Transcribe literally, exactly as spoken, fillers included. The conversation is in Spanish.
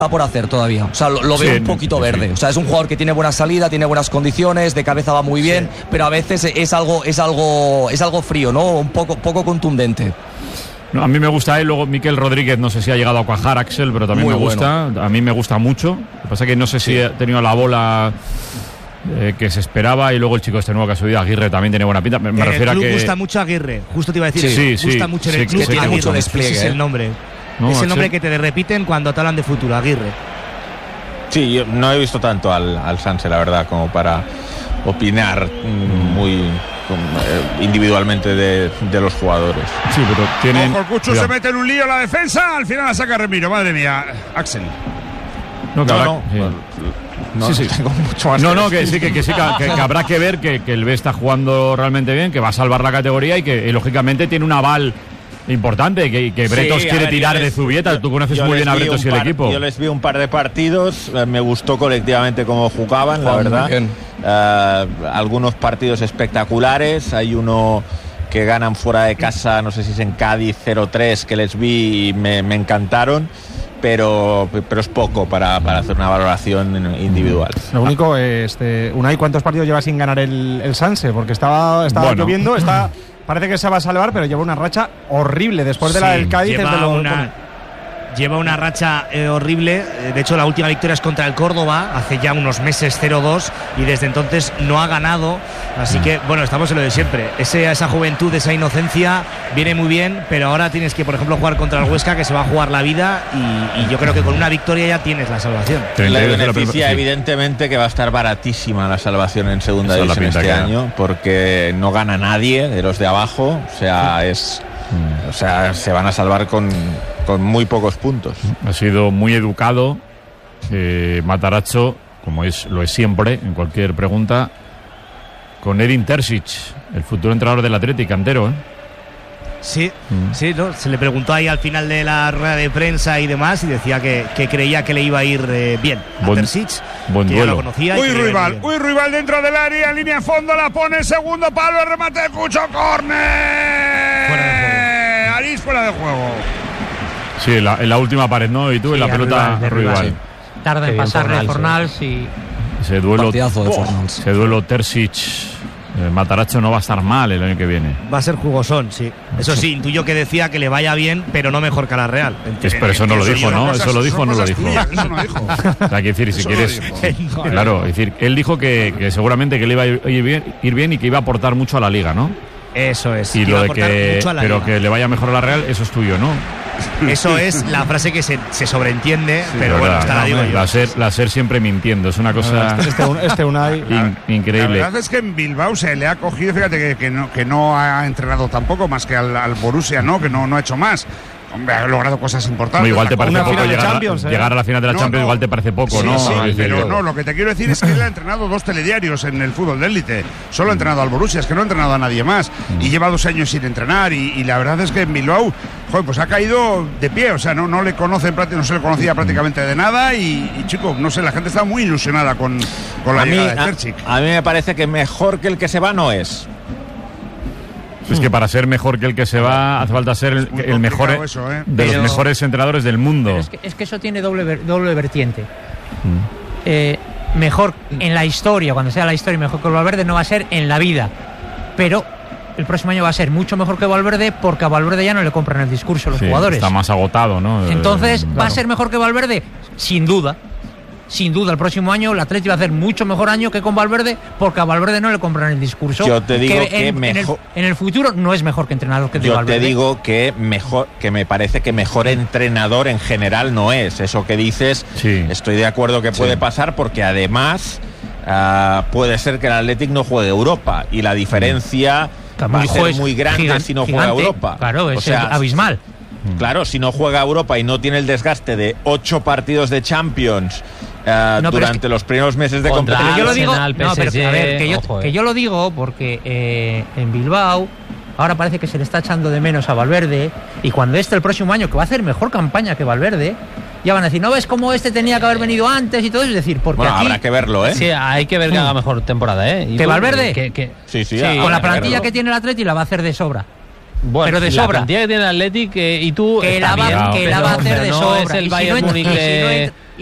por hacer todavía, o sea, lo, lo veo sí, un poquito sí, verde, sí. O sea, es un jugador que tiene buena salida, tiene buenas condiciones, de cabeza va muy bien, sí. Pero a veces es algo, es algo, es algo frío, ¿no? Un poco, poco contundente. No, a mí me gusta él, luego Miquel Rodríguez, no sé si ha llegado a cuajar, Axel, pero también muy me gusta, bueno. A mí me gusta mucho, lo que pasa es que no sé si sí. ha tenido la bola eh, que se esperaba, y luego el chico este nuevo que ha subido, Aguirre, también tiene buena pinta, me, me refiero a que... El club gusta mucho a Aguirre, justo te iba a decir, sí, sí, gusta sí, mucho en sí, el club, sí, tiene sí, mucho despliegue, ese es el nombre. No, es el Axel. nombre que te repiten cuando te hablan de futuro, Aguirre. Sí, yo no he visto tanto al, al Sanse, la verdad, como para opinar muy eh, individualmente de, de los jugadores. Sí, pero tienen... Ojo, el Cucho se mete en un lío la defensa, al final la saca Remiro, madre mía. Axel. No, que no, habrá... no, sí. no, sí, sí. tengo mucho más no, que no, decir. que sí, que, que sí, que, que, que habrá que ver que, que el B está jugando realmente bien, que va a salvar la categoría y que, y, lógicamente, tiene un aval importante, que, que Bretos sí, quiere ver, tirar les, de Zubieta. Tú conoces muy bien a Bretos y el par, equipo. Yo les vi un par de partidos, me gustó colectivamente cómo jugaban, la verdad. Uh, algunos partidos espectaculares, hay uno que ganan fuera de casa, no sé si es en Cádiz, cero tres, que les vi y me, me encantaron. Pero, pero es poco para, para hacer una valoración individual. Lo único es, este, Unai, ¿cuántos partidos lleva sin ganar el, el Sanse? Porque estaba, estaba bueno. lloviendo, está, parece que se va a salvar, pero lleva una racha horrible después de sí, la del Cádiz. Lleva, de lo, una, lleva una racha eh, horrible. De hecho, la última victoria es contra el Córdoba, hace ya unos meses, cero dos, y desde entonces no ha ganado. Así que, bueno, estamos en lo de siempre. Ese, esa juventud, esa inocencia viene muy bien, pero ahora tienes que, por ejemplo, jugar contra el Huesca, que se va a jugar la vida, y, y yo creo que con una victoria ya tienes la salvación. Le beneficia, sí. evidentemente, que va a estar baratísima la salvación en segunda Esa división este año, porque no gana nadie de los de abajo, o sea, es... Mm. O sea, se van a salvar con, con muy pocos puntos. Ha sido muy educado eh, Matarazzo, como es lo es siempre en cualquier pregunta, con Edin Terzic, el futuro entrenador del Athletic, cantero, ¿eh? Sí, mm. sí, ¿no? Se le preguntó ahí al final de la rueda de prensa y demás, y decía que, que creía que le iba a ir eh, bien a buen, Terzic, buen que duelo. ya lo conocía. Uy, rival, uy, rival dentro del área, en línea de fondo, la pone, segundo palo, el remate de Cucho, córner. Fuera de juego. Arís fuera de juego. Sí, en la, en la última pared, ¿no? Y tú sí, en la pelota rival. rival. Sí. Tarda en pasarle a Fornals y... Ese duelo, de Fornals. Ese duelo Terzic... Eh, Matarazzo no va a estar mal el año que viene. Va a ser jugosón, sí. Eso sí, intuyo que decía que le vaya bien, pero no mejor que a la Real. Es, pero eso no lo dijo, ¿no? Eso lo dijo o no lo dijo. Eso no dijo. O sea, que decir, si quieres... Claro, es decir, él dijo que, que seguramente que le iba a ir bien, ir bien y que iba a aportar mucho a la Liga, ¿no? Eso es. Y lo de que... Pero Liga. Que le vaya mejor a la Real, eso es tuyo, ¿no? Eso es la frase que se, se sobreentiende, sí, pero bueno, hasta la digo yo. La SER, la SER siempre mintiendo, es una cosa este, este Unai in, increíble. La verdad es que en Bilbao se le ha cogido, fíjate que, que, no, que no ha entrenado tampoco más que al, al Borussia, ¿no? Que no, no ha hecho más. Hombre, ha logrado cosas importantes. No, igual te parece poco llegar, Champions, a, ¿eh? llegar a la final de la no, Champions, no. igual te parece poco, sí, ¿no? Sí, sí, pero no, lo que te quiero decir es que él ha entrenado dos telediarios en el fútbol de élite. Solo ha entrenado al Borussia, es que no ha entrenado a nadie más. Mm. Y lleva dos años sin entrenar. Y, y la verdad es que en Bilbao, joder, pues ha caído de pie. O sea, no, no le conocen, no se le conocía prácticamente de nada. Y, y chico, no sé, la gente está muy ilusionada con, con la a llegada mí, de Terzic. A, a mí me parece que mejor que el que se va no es. Es que para ser mejor que el que se va hace falta ser el, el mejor eso, ¿eh? de pero, los mejores entrenadores del mundo. Es que, es que eso tiene doble, doble vertiente. Mm. Eh, mejor en la historia, cuando sea la historia mejor que Valverde, no va a ser en la vida. Pero el próximo año va a ser mucho mejor que Valverde, porque a Valverde ya no le compran el discurso a los sí, jugadores. Está más agotado, ¿no? Entonces, eh, ¿va claro. a ser mejor que Valverde? Sin duda. Sin duda, el próximo año el Atleti va a hacer mucho mejor año que con Valverde, porque a Valverde no le compran el discurso. Yo te digo que, que en, mejor, en, el, en el futuro no es mejor que entrenador que de yo Valverde. Yo te digo que mejor, que me parece que mejor entrenador en general no es. Eso que dices, sí. Estoy de acuerdo que puede sí. pasar, porque además uh, puede ser que el Athletic no juegue Europa y la diferencia mm. va a ser muy grande gigante, si no juega gigante, Europa. Claro, es o sea, abismal. Claro, si no juega Europa y no tiene el desgaste de ocho partidos de Champions uh, no, durante es que los primeros meses de competición. Yo lo digo, no, pero, a ver, que yo, ojo, eh. que yo lo digo porque eh, en Bilbao ahora parece que se le está echando de menos a Valverde, y cuando este el próximo año, que va a hacer mejor campaña que Valverde, ya van a decir, ¿no ves cómo este tenía que haber venido antes y todo? Es decir, porque bueno, aquí... habrá que verlo, ¿eh? Sí, hay que ver que haga mejor temporada, ¿eh? ¿Que Valverde? Que, que... Sí, sí, sí, con la plantilla que, que tiene el Atleti la va a hacer de sobra. Bueno, pero de sobra. La cantidad que tiene el Athletic eh, y tú que la va, que la va a hacer de no sobra. es el y Bayern si no, Múnich de...